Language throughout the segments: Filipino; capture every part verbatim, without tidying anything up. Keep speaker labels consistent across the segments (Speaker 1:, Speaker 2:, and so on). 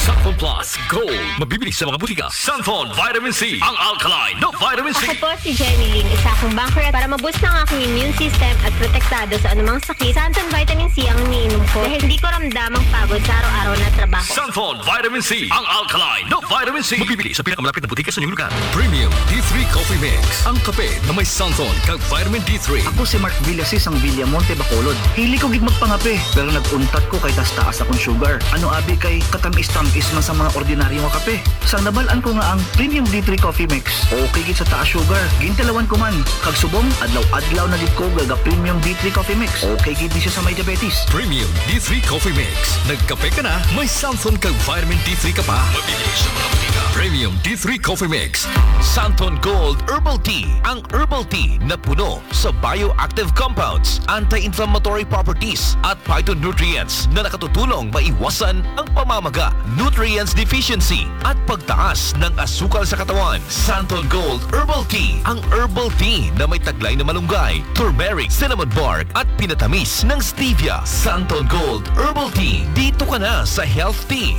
Speaker 1: Santon Plus Gold. Mabibili sa mga butika. Santon Vitamin C. Ang alkaline na vitamin C.
Speaker 2: Ako po si Jenny Lynn, isa akong banker. Para maboost ng aking immune system at protektado sa anumang sakit, Santon Vitamin C ang iniinom ko dahil hindi ko ramdam ang pagod sa araw-araw na trabaho.
Speaker 1: Santon Vitamin C. Ang alkaline na vitamin C. Mabibili sa pinakamalapit na butika sa inyong lugar. Premium D three Coffee Mix. Ang kape na may Santon kag vitamin D three.
Speaker 3: Ako si Mark Villasis ang Villamonte Bacolod. Hili ko gig magpangape, pero nag-untat ko kay taas-taas akong sugar. Ano abi kay katamis-tamis man sa mga ordinaryong kape. Sang nabalaan ko nga ang Premium D three Coffee Mix. Okay gid sa taas sugar. Gintalawan ko man. Kag subong, adlaw-adlaw na gid ko gaga Premium D three Coffee Mix. Okay gid di siya sa may diabetes.
Speaker 1: Premium D three Coffee Mix. Nagkape ka na, may Santon kag vitamin D three ka pa. Mabibili sa mga butika. Premium D three Coffee Mix. Santon Gold Herbal Tea. Ang herbal tea na puno sa bioactive compounds, anti-inflammatory properties at phytonutrients na nakatutulong maiwasan ang pamamaga, nutrients deficiency at pagtaas ng asukal sa katawan. Santon Gold Herbal Tea. Ang herbal tea na may taglay na malunggay, turmeric, cinnamon bark at pinatamis ng stevia. Santon Gold Herbal Tea. Dito ka na sa Health Tea.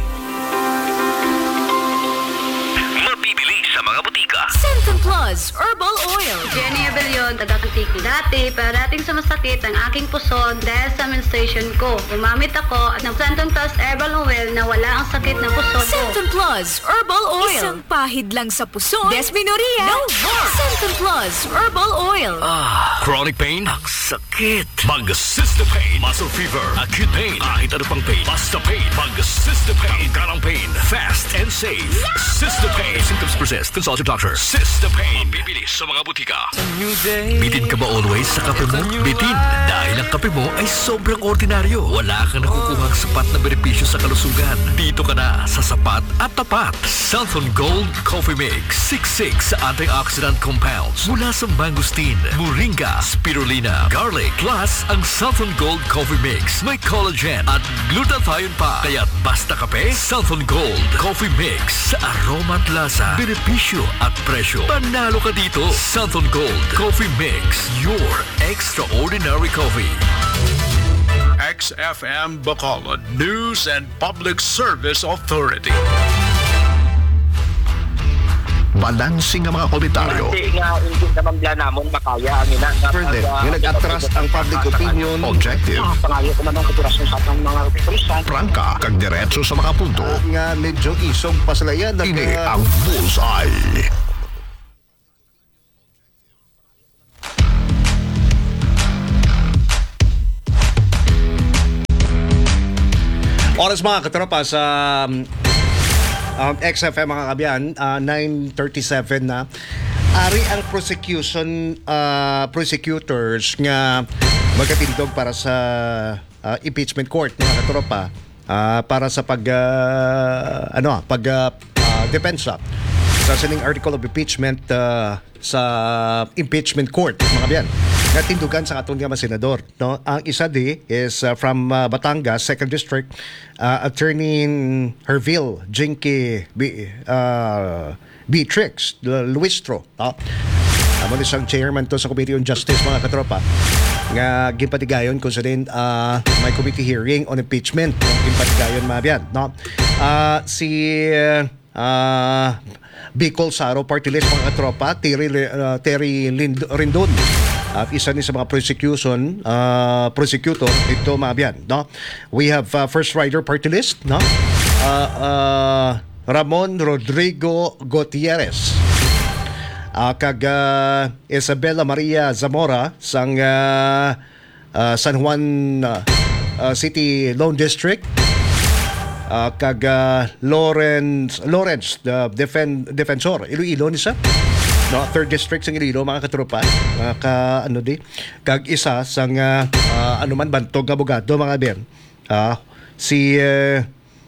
Speaker 1: Mabibili sa mga butika.
Speaker 4: Santon Plus Herbal Oil.
Speaker 5: Jenny Abellion, taga-Kutiki. Dati, parating sa masakit ang aking puson dahil sa menstruation ko. Gumamit ako ng Santon Plus Herbal Oil na wala ang sakit ng puson ko.
Speaker 4: Santon Plus Herbal Oil. Isang pahid lang sa puson. Desmenoria. No more. Santon Plus Herbal Oil.
Speaker 1: Ah, chronic pain? Ang sakit. Mag-Cysta Pain. Muscle fever. Acute pain. Kahit ano pang pain. Basta pain. Mag-Cysta Pain. Tanggalang pain. Fast and safe. Cysta Pain. If symptoms persist, consult your doctor. Cysta Pain. Bibili sa mga butika. Bitin ka ba always sa kape mo? Bitin. Dahil ang kape mo ay sobrang ordinaryo. Wala kang nakukuhang sapat na benepisyo sa kalusugan. Dito ka na sa sapat at tapat. Santon Gold Coffee Mix. sixty-six antioxidant compounds mula sa mangosteen, moringa, spirulina, garlic. Plus, ang Santon Gold Coffee Mix may collagen at glutathione pa. Kaya't basta kape, Santon Gold Coffee Mix. Sa aroma at lasa, benepisyo at presyo. Panalo ka dito. Santon Gold Coffee Mix. Your extraordinary coffee.
Speaker 6: X F M Bacolod News and Public Service Authority.
Speaker 7: Balansing ang mga komentaryo.
Speaker 8: Kasi nga, hindi naman bla namon makaya ang ina.
Speaker 7: Further, yung nag-atras ang public opinion. Objective.
Speaker 8: Pangayo ko man ang operasyon sa atong mga operasyon.
Speaker 7: Prangka, kag diretso sa mga punto.
Speaker 9: Nga medyo isog pa sila yan.
Speaker 7: Ini ang Bullseye.
Speaker 9: Oras mga katropa sa um, um, X F M mga kabyan, uh, nine thirty-seven na. Ari ang prosecution uh, prosecutors nga magkatindog para sa uh, impeachment court mga katropa uh, para sa pag uh, ano pag uh, uh, depensa sa sining article of impeachment uh, sa impeachment court mga kabyan. Natindugan sa atong mga senador, no? Ang isa di is uh, from uh, Batangas second District, uh, Attorney Herville Jinky B, uh, Beatrix Luistro, no? Amo ni sang chairman to sa Committee on Justice mga katropa. Nga ginpatigayon kung saan uh, may committee hearing on impeachment, no? Ginpatigayon mabyan, no? Uh, si uh, Bicol Saro Party List mga katropa, Terry, uh, Terry Lind- Rindon. At isa ni sa mga prosecution uh, prosecutor ito mabyan, no? We have uh, First Rider Party List, no? Uh, uh, Ramon Rodrigo Gutierrez. Uh, kag uh, Isabela Maria Zamora sang uh, uh, San Juan uh, uh, City Lone District. Uh, kag uh, Lawrence Lawrence the defen, defensor Iloilo ni sa no, third district sa Iloilo mga katropa, mga ka ano di kag isa sang uh, uh, ano man bantog abogado mga ben, uh, si uh,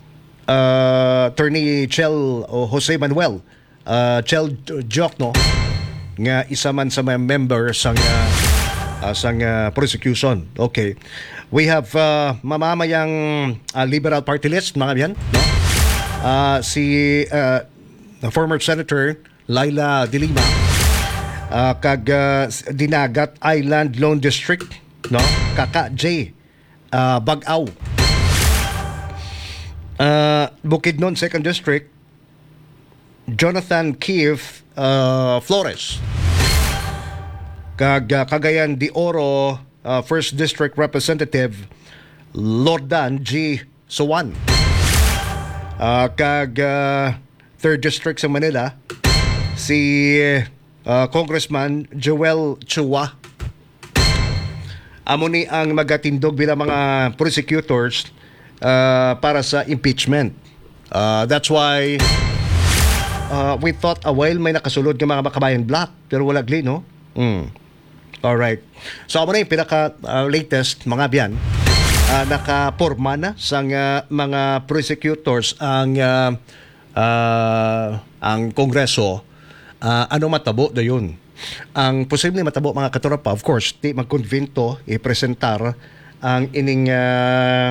Speaker 9: uh, Attorney Chel o Jose Manuel uh, Chel Jokno nga isa man sa mga member sang uh, uh, sang uh, prosecution. Okay, we have uh, mamamayang uh, Liberal Party List mga ben, no? Uh, si uh, former Senator Laila De Lima, uh, kag uh, Dinagat Island Lone District, no? Kaka J uh, Bagaw. Uh, Bukidnon second District, Jonathan Keith uh, Flores. Kag uh, Cagayan de Oro uh, first District Representative Lordan G. Suwan. Uh, kag uh, third District sa Manila, si uh, Congressman Joel Chua. Amo ni ang magatindog bilang mga prosecutors uh, para sa impeachment. Uh, that's why uh, we thought a while may nakasulod ng mga Makabayan Black, pero wala gli, no? Mm. Alright. So, amo na yung pinaka-latest, uh, mga biyan, uh, nakaporma na sa uh, mga prosecutors ang uh, uh, ang Kongreso. Uh, ano matabo na yun? Ang posible matabo, mga katropa, of course, di magkonvinto, i-presentar ang ining uh,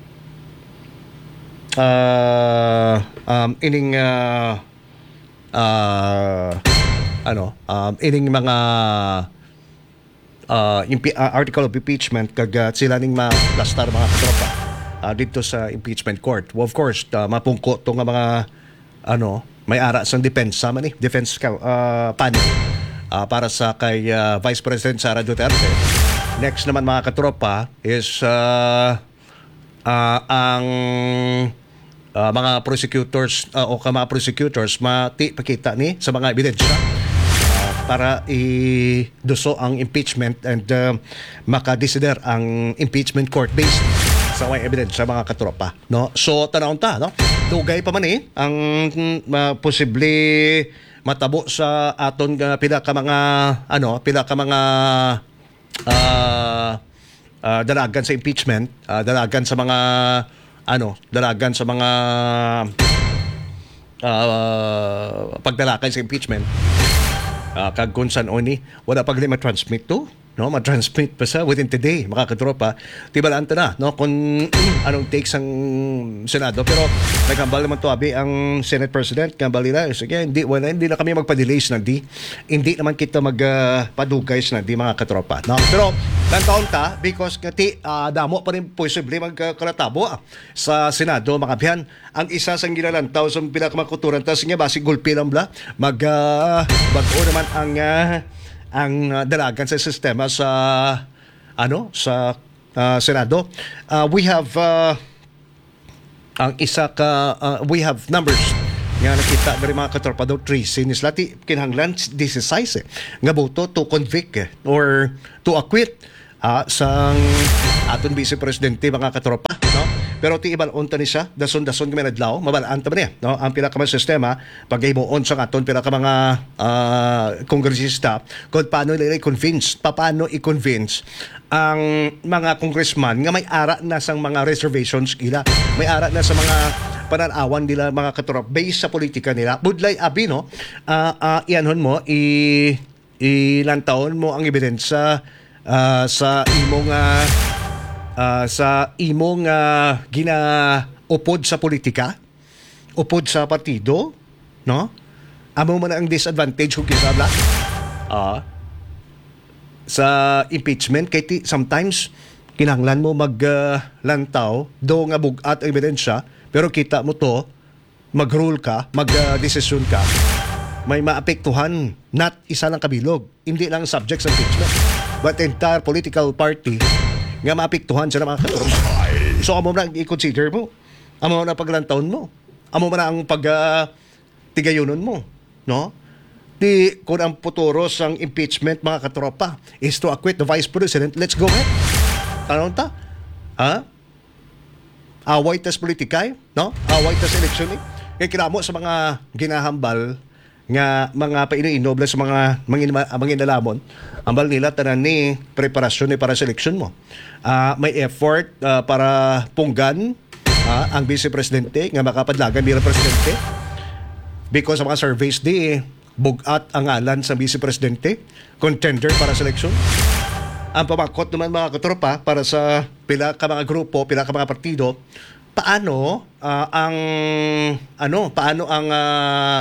Speaker 9: uh, um, ining uh, uh, ano um, ining mga uh, impi- uh, article of impeachment kag uh, sila ning ma-plastar, mga katropa, uh, dito sa impeachment court. Well, of course, uh, mapungko to nga mga ano may ara sang depensa man eh, defense uh, panel uh, para sa kay uh, Vice President Sara Duterte. Next naman, mga katropa, is uh, uh, ang uh, mga prosecutors uh, o ka mga prosecutors mati pakita ni sa mga ebidensya uh, para i-duso ang impeachment and uh, makadesider ang impeachment court based sa may ebidensya, mga katropa, no? So tanawon ta, no? Dugay pa man eh ang uh, posible matabo sa aton uh, pila ka mga ano, pila ka mga uh, uh, dalagan sa impeachment, uh, dalagan sa mga ano, dalagan sa mga uh, pagdalakay sa impeachment. Uh, kag kung saan oni wala pag ma-transmit to, no, ma-transmit pa sa within today, mga katropa. Tibalaan ta na, no, kung anong takes ang Senado, pero nagkambal naman to abi ang Senate President, kambal nila, sige, hindi, wala, hindi na kami magpa-delays na di, hindi naman kita magpadugays uh, na di, mga katropa, no? Pero tantaon ta, because kati uh, damo pa rin posible magkaratabo uh, sa Senado, mga biyan. Ang isa sang ginalantaw sa pinakamakuturan, tas nga basi gulpi lang bla, mag uh, bago naman ang uh, ang uh, dalagan sa sistema sa ano sa uh, Senado. Uh, we have uh, ang isa ka uh, we have numbers nga nakita dari mga katropa daw three sinislati kinahanglan decisive nga boto to convict eh, or to acquit uh, sang aton Vice Presidente, mga katropa, no? Pero ti ibal unta ni siya, dason-dason kami nadlaw, mabalaan ta ba niya, no? Ang pila ka mga sistema, paghimuon sa aton pila ka mga uh, kongresista, kung paano nila i-convince, paano i-convince ang mga congressman nga may ara na sang mga reservations ila, may ara na sa mga pananawan nila, mga katorop, based sa politika nila. Budlay abi, no? Uh, uh, ianhon mo, i ilantaon mo ang ebidensya uh, sa imong uh, uh, sa imong uh, ginaupod sa politika, upod sa partido, no? Amo man ang disadvantage kung kisabla. Ah. Uh, sa impeachment kay ti, sometimes kinahanglan mo maglantaw uh, do nga bugat ang ebidensya, pero kita mo to mag-rule ka, mag-desisyon uh, ka, may maapektuhan not isa lang kabilog, hindi lang subject sa impeachment, but entire political party nga maapektuhan sa mga katurong. So amo na i-consider mo, amo na paglantawon mo, amo na ang pag uh, tigayonon mo, no? Di kung ang futuro sang impeachment, mga katropa, is to acquit the Vice President, let's go ahead. Tanong ta? Ha? Away tas politikay, no? Away tas eleksyon eh. Kaya kinamo sa mga ginahambal nga mga paino-inoble sa mga manginalaman, ambal nila tanan ni preparasyon ni para sa eleksyon mo. Uh, may effort uh, para punggan uh, ang Vice Presidente nga makapadlagan bilang Presidente. Because sa mga surveys di bugat ang ngalan sa Vice Presidente, contender para sa eleksyon. Ang pamakot naman, mga katropa, para sa pila ka mga grupo, pila ka mga partido, paano uh, ang ano, paano ang uh,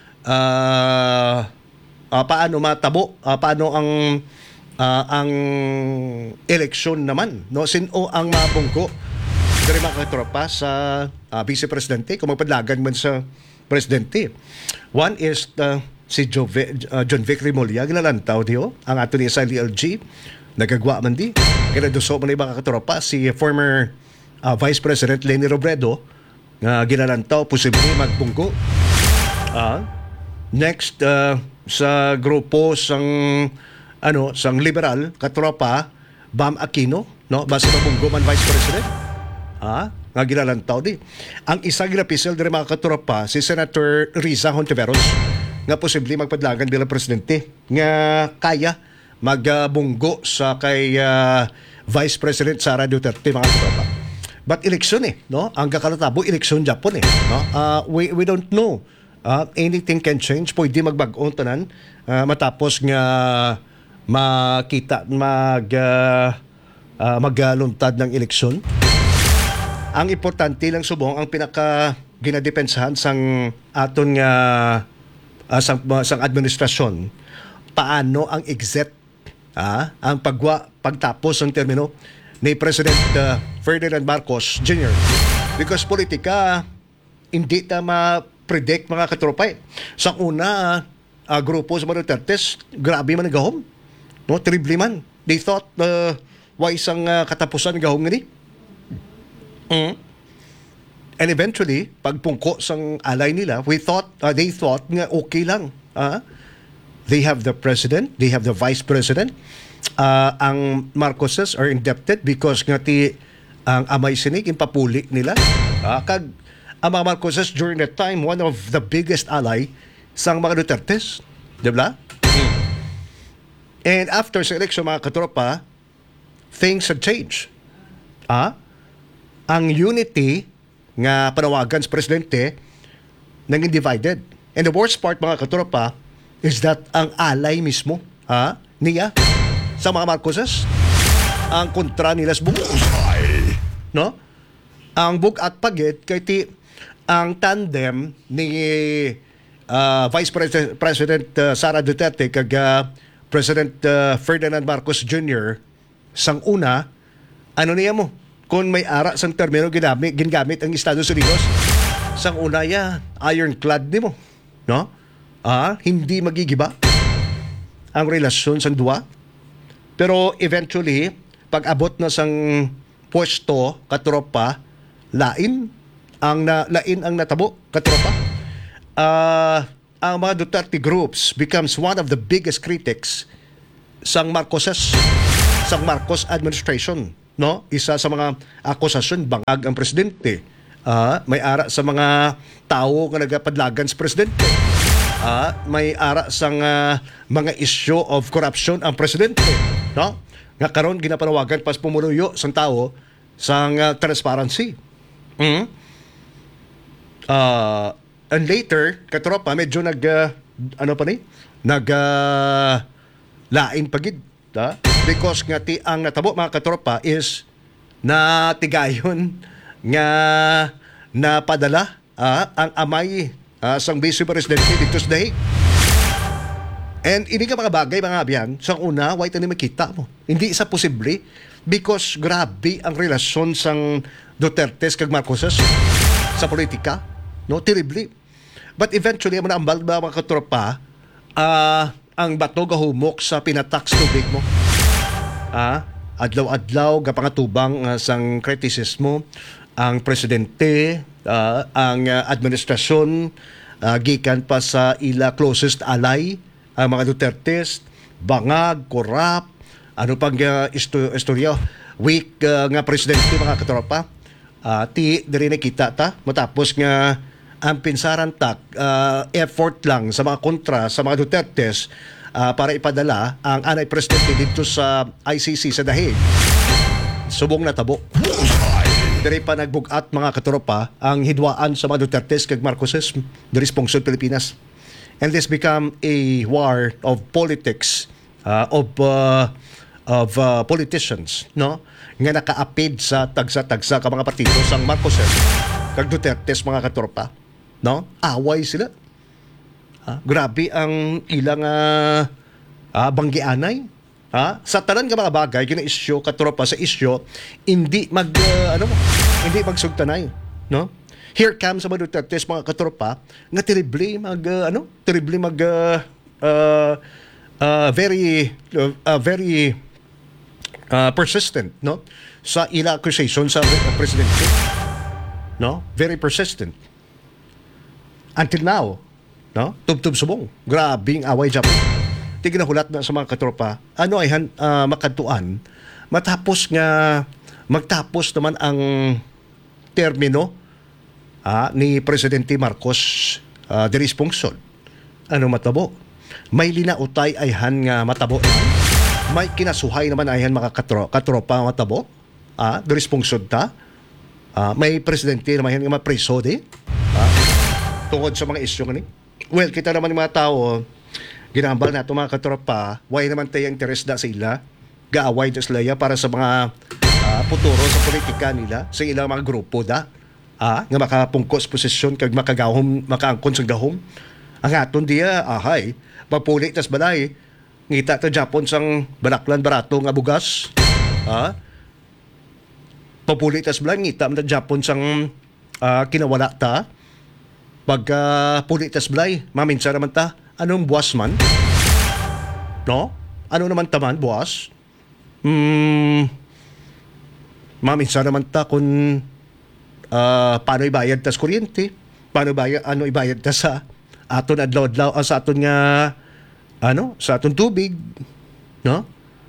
Speaker 9: uh, uh, paano matabo, uh, paano ang uh, ang eleksyon naman, no? Sino ang mabungko Dari mga katropa sa uh, Vice Presidente, kung magpadlagan man sa Presidente. One is uh, si Jove, uh, John Vic Rimulya, ginalantaw diyo, ang ato ni sa L L G, nagagwa man di. Kinaduso man mga katropa, si former uh, Vice President Leni Robredo, nga uh, ginalantaw, posible magbunggo. Uh, next, uh, sa grupo sang ano, sang liberal, katropa, Bam Aquino, no? Basta mabunggo man Vice President. Ah, nga ginalantaw di. Ang isa ginapisel dire mga katropa si Senator Riza Hontiveros nga posible magpadlagan bilang presidente nga kaya magbunggo sa kay uh, Vice President Sara Duterte mga katropa. But election eh, no? Ang kakalutabo election Japon eh, no? Uh, we we don't know. Uh, anything can change. Pwede magbag-on tanan uh, matapos nga makita mag uh, uh, magluntad ng eleksyon. Ang importante lang subong ang pinaka ginadepensahan sang aton nga uh, sang, sang administrasyon paano ang exit ah, ang pagwa pagtapos ng termino ni President uh, Ferdinand Marcos Junior Because politika hindi ta ma-predict mga katropay. Sa una uh, grupo sa mga Dutertes grabe man gahom. No, terribly man. They thought uh, why isang uh, katapusan gahom ngani. Mm. And eventually, pagpungko sang alay nila, we thought, uh, they thought nga okay lang. Uh, they have the president, they have the vice president. Uh, ang Marcoses are indebted because nga ti ang amay sinig, impapuli nila. Uh, kag ang mga Marcoses during that time, one of the biggest ally sang mga Dutertes. Diba? Mm. And after sa election, mga katropa, things had changed. Ah? Ang unity nga panawagan sa presidente naging divided. And the worst part, mga katropa, is that ang alay mismo ah, niya sa mga Marcoses, ang kontra nila sa buong. No? Ang bugat pagit kay ti ang tandem ni uh, Vice President, President uh, Sara Duterte kag uh, President uh, Ferdinand Marcos Junior sang una, ano niya mo? Kung may ara sang termino ginamit, gingamit ang Estados Unidos, sang una ya, ironclad ni mo. No? Ah, hindi magigiba ang relasyon sang duwa. Pero eventually, pag abot na sang pwesto, katropa, lain ang na, lain ang natabo, katropa. Ah, uh, ang mga Duterte groups becomes one of the biggest critics sang Marcoses, sang Marcos administration, no? Isa sa mga akusasyon bangag ang presidente. Uh, may ara sa mga tao nga nagapadlagan sa presidente. Uh, may ara sa uh, mga issue of corruption ang presidente, no? Nga karon ginapanawagan pas pumuluyo sang tao sang uh, transparency. Mm? Uh, And later, katropa, medyo nag, uh, ano pa ni? Nag, uh, lain pagid. Ha? Because nga ti, ang natabo mga katropa is na tigayon nga napadala uh, ang amay uh, sang Vice Presidente dito sa Dahig. And hindi ka mga bagay, mga abyan, sa una, why tani makita mo? Hindi isa posible because grabe ang relasyon sang Dutertes kag Marcoses sa politika. No, terribly. But eventually, ang ambal ba mga katropa, uh, ang bato gahumok sa pinatax tubig mo. Ah, adlaw-adlaw, gapangatubang uh, sang kritisismo, ang presidente, uh, ang uh, administrasyon, uh, gikan pa sa ila closest ally, ang mga Dutertes, bangag, korap, ano pang uh, isto, istorya, weak uh, nga presidente mga katropa, uh, ti, diri nakita ta, matapos nga ang pinsaran tak uh, effort lang sa mga kontra sa mga Dutertes uh, para ipadala ang anay presidente dito sa I C C sa Dahig. Subong natabo. Diri pa nagbugat mga katropa ang hidwaan sa mga Dutertes kag Marcoses diri sa Pungsod Pilipinas. And this become a war of politics uh, of uh, of uh, politicians, no? Nga nakaapid sa tagsa-tagsa ka mga partido sang Marcoses kag Dutertes mga katropa. No? Away sila. Ha? Grabe ang ilang uh, uh, banggianay. Ha? Sa tanan nga mga bagay, kina isyo, katropa sa isyo, hindi mag, uh, ano mo, hindi magsugtanay, no? Here comes sa mga Dutertes, mga katropa, nga terribly mag, uh, ano? Terribly mag, uh, uh, uh, very, uh, very uh, persistent, no? Sa ila accusation sa uh, presidente. No? Very persistent. Until now, no? Tub-tub subong. Grabing away Japan. Tignahulat na sa mga katropa, ano ay uh, makadtuan, matapos nga, magtapos naman ang termino Ah, ni Presidente Marcos uh, diris pungsod. Ano matabo? May linautay ayhan nga matabo. May kinasuhay naman ayhan mga katro, katropa matabo. Ah, diris pungsod ta. Ah, may presidente naman nga mapreso di. Ah, tungod sa mga isyu ni. Well, kita naman ng mga tao ginambal na ito mga katropa, why naman tayo interes da sa ila? Gaaway da sila para sa mga uh, puturo sa politika nila, sa ilang mga grupo da. Ah, nga makapungkos posisyon kag makagahom makaangkon sa gahom ang aton diya ahay pagpuli tas balay ngita ta Japon sang balaklan barato nga bugas ah pagpuli tas balay ngita ta Japon sang uh, kinawala ta pagka uh, puli tas balay maminsa naman ta anong buwas man no ano naman taman buwas hmm maminsa naman ta kung Uh, paano ibayad tas kuryente, paano ibayad, ano ibayad ta sa aton adlaw-adlaw, uh, sa aton nga ano, sa aton tubig, no?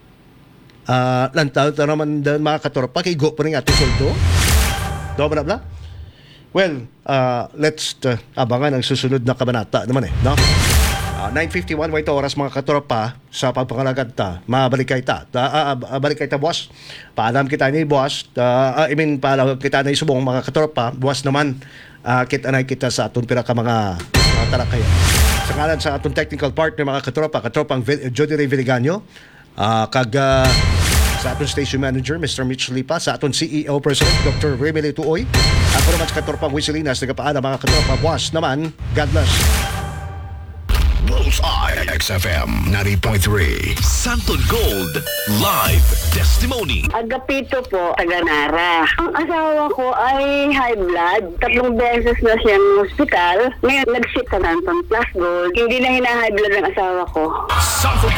Speaker 9: Uh, lantaw ta naman dan mga katropa kay go pa rin aton soldo. Do ba bla? Well, uh, let's uh, abangan ang susunod na kabanata naman eh, no? Uh, nine fifty-one wait oras mga katropa sa pagpangalagad ta. Mabalik kay ta. Ta uh, uh, balik kay ta boss. Paalam kita ni boss. Uh, I mean paalam kita ni subong mga katropa. Boss naman uh, kita na kita sa aton pira ka mga, mga talakayan. Sa ngalan sa aton technical partner mga katropa, katropang Vil- Jody Ray Viliganyo, uh, kag uh, sa aton station manager Mister Mitch Lipa, sa aton C E O President Doctor Remy Tuoy. Ako naman sa katropang Wisilinas, nagapaalam mga katropa. Boss naman, God bless.
Speaker 1: Bullseye X F M ninety point three Santon Gold Live Testimony.
Speaker 10: Agapito po, taga-Nara. Ang asawa ko ay high blood. Tatlong beses na siyang hospital. Ngayon, nag-sit sa Santon Plus Gold. Hindi na hina-high blood ang asawa ko.
Speaker 1: Santon